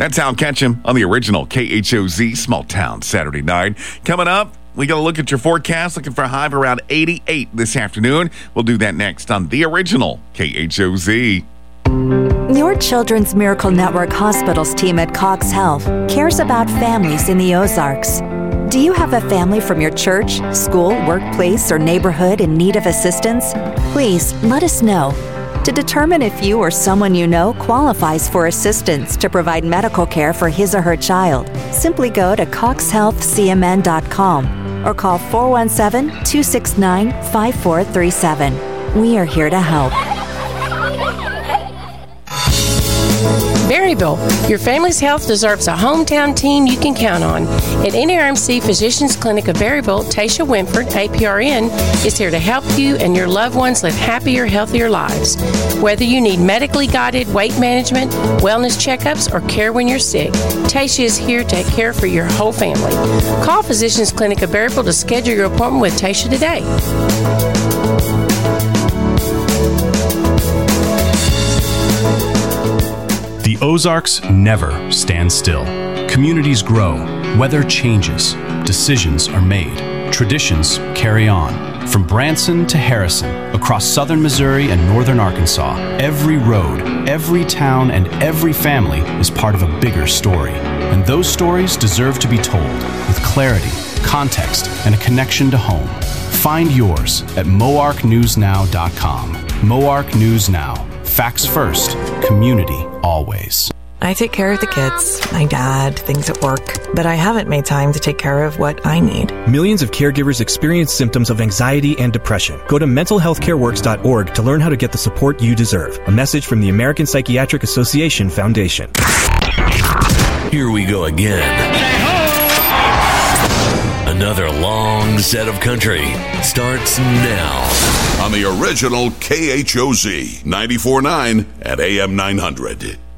That's Al Ketchum on the original KHOZ Small Town Saturday night. Coming up, we got to look at your forecast, looking for a high of around 88 this afternoon. We'll do that next on the original KHOZ. Your Children's Miracle Network Hospitals team at Cox Health cares about families in the Ozarks. Do you have a family from your church, school, workplace, or neighborhood in need of assistance? Please let us know. To determine if you or someone you know qualifies for assistance to provide medical care for his or her child, simply go to coxhealthcmn.com or call 417-269-5437. We are here to help. Berryville, your family's health deserves a hometown team you can count on. At NRMC Physicians Clinic of Berryville, Tasha Winford, APRN, is here to help you and your loved ones live happier, healthier lives. Whether you need medically guided weight management, wellness checkups, or care when you're sick, Tasha is here to take care for your whole family. Call Physicians Clinic of Berryville to schedule your appointment with Tasha today. The Ozarks never stand still. Communities grow, weather changes, decisions are made, traditions carry on. From Branson to Harrison, across southern Missouri and northern Arkansas, every road, every town, and every family is part of a bigger story. And those stories deserve to be told with clarity, context, and a connection to home. Find yours at moarknewsnow.com. Moark News Now. Facts first, community always. I take care of the kids, my dad, things at work, but I haven't made time to take care of what I need. Millions of caregivers experience symptoms of anxiety and depression. Go to mentalhealthcareworks.org to learn how to get the support you deserve. A message from the American Psychiatric Association Foundation. Here we go again. Another long set of country starts now on the original KHOZ 94.9 at AM 900.